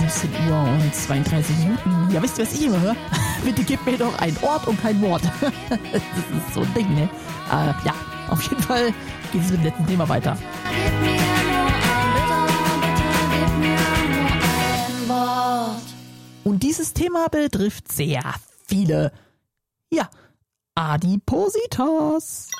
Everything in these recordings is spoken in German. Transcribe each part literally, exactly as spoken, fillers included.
neunzehn Uhr und zweiunddreißig Minuten. Ja, wisst ihr, was ich immer höre? Bitte gib mir doch ein Ort und kein Wort. Das ist so ein Ding, ne? Äh, ja, auf jeden Fall geht es mit dem letzten Thema weiter. Gib mir nur ein, bitte, bitte, gib mir nur ein Wort. Und dieses Thema betrifft sehr viele, ja, Adipositas.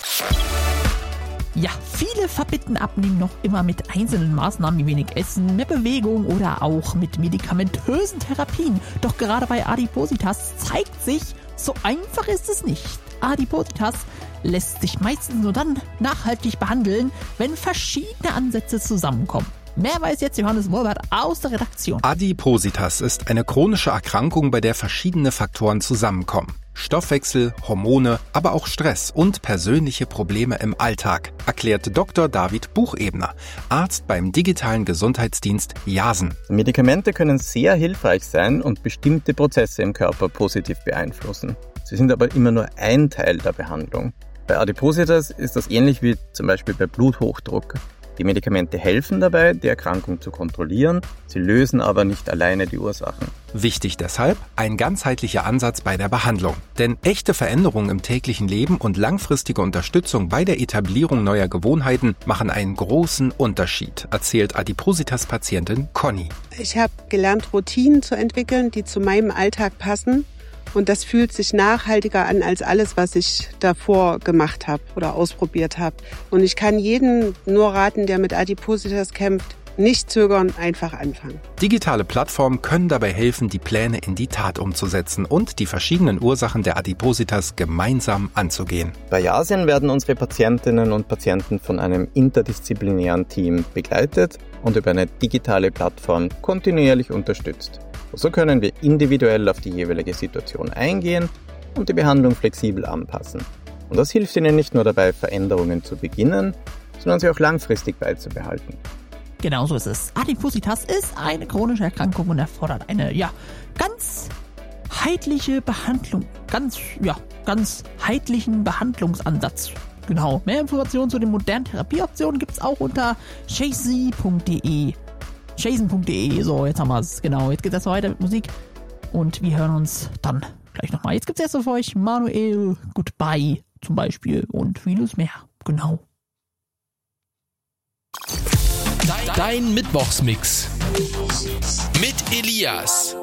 Ja, viele verbitten Abnehmen noch immer mit einzelnen Maßnahmen wie wenig Essen, mehr Bewegung oder auch mit medikamentösen Therapien. Doch gerade bei Adipositas zeigt sich, so einfach ist es nicht. Adipositas lässt sich meistens nur dann nachhaltig behandeln, wenn verschiedene Ansätze zusammenkommen. Mehr weiß jetzt Johannes Mulbert aus der Redaktion. Adipositas ist eine chronische Erkrankung, bei der verschiedene Faktoren zusammenkommen. Stoffwechsel, Hormone, aber auch Stress und persönliche Probleme im Alltag, erklärt Doktor David Buchebner, Arzt beim digitalen Gesundheitsdienst Jasen. Medikamente können sehr hilfreich sein und bestimmte Prozesse im Körper positiv beeinflussen. Sie sind aber immer nur ein Teil der Behandlung. Bei Adipositas ist das ähnlich wie zum Beispiel bei Bluthochdruck. Die Medikamente helfen dabei, die Erkrankung zu kontrollieren, sie lösen aber nicht alleine die Ursachen. Wichtig deshalb ein ganzheitlicher Ansatz bei der Behandlung. Denn echte Veränderungen im täglichen Leben und langfristige Unterstützung bei der Etablierung neuer Gewohnheiten machen einen großen Unterschied, erzählt Adipositas-Patientin Conny. Ich habe gelernt, Routinen zu entwickeln, die zu meinem Alltag passen. Und das fühlt sich nachhaltiger an als alles, was ich davor gemacht habe oder ausprobiert habe. Und ich kann jedem nur raten, der mit Adipositas kämpft, nicht zögern, einfach anfangen. Digitale Plattformen können dabei helfen, die Pläne in die Tat umzusetzen und die verschiedenen Ursachen der Adipositas gemeinsam anzugehen. Bei Jasen werden unsere Patientinnen und Patienten von einem interdisziplinären Team begleitet und über eine digitale Plattform kontinuierlich unterstützt. So können wir individuell auf die jeweilige Situation eingehen und die Behandlung flexibel anpassen. Und das hilft Ihnen nicht nur dabei, Veränderungen zu beginnen, sondern sie auch langfristig beizubehalten. Genau so ist es. Adipositas ist eine chronische Erkrankung und erfordert eine, ja, ganz heitliche Behandlung. Ganz, ja, ganz heitlichen Behandlungsansatz. Genau. Mehr Informationen zu den modernen Therapieoptionen gibt's auch unter jason punkt de. jason punkt de, so, jetzt haben wir es. Genau, jetzt geht's erst weiter mit Musik. Und wir hören uns dann gleich nochmal. Jetzt gibt's erst für euch Manuel Goodbye zum Beispiel und vieles mehr. Genau. Dein Mittwochsmix mit Elias.